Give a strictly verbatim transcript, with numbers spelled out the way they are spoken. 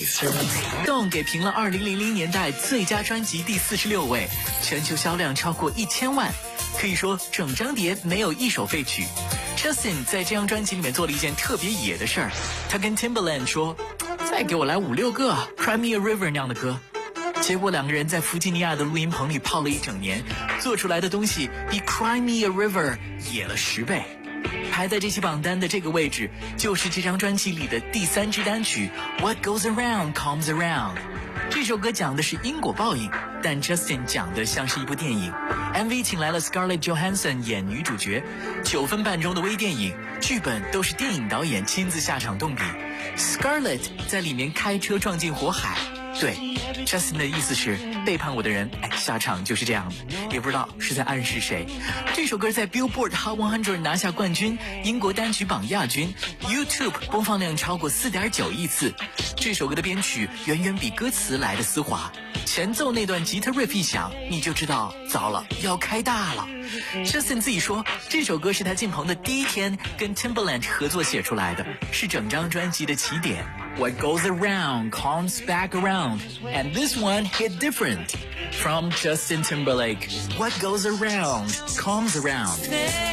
Dawn 给评了二零零零年代最佳专辑第四十六位，全球销量超过一千万，可以说整张碟没有一首废曲。Justin 在这张专辑里面做了一件特别野的事儿，他跟 Timbaland 说，再给我来五六个 Cry Me a River 那样的歌。结果两个人在弗吉尼亚的录音棚里泡了一整年，做出来的东西比 Cry Me a River 野了十倍。排在这期榜单的这个位置，就是这张专辑里的第三支单曲 What Goes Around Comes Around。 这首歌讲的是因果报应，但 Justin 讲的像是一部电影。 M V 请来了 Scarlett Johansson 演女主角，九分半钟的微电影，剧本都是电影导演亲自下场动笔。 Scarlett 在里面开车撞进火海，对 Justin 的意思是背叛我的人，哎，下场就是这样的，也不知道是在暗示谁。这首歌在 Billboard Hot 一百拿下冠军，英国单曲榜亚军， YouTube 播放量超过 四点九亿次。这首歌的编曲远远比歌词来的丝滑，前奏那段吉他 riff 一响，你就知道糟了，要开大了。 Justin 自己说，这首歌是他进棚的第一天跟 Timbaland 合作写出来的，是整张专辑的起点。 What goes around comes back around, and this one hit different. From Justin Timberlake, What goes around comes around.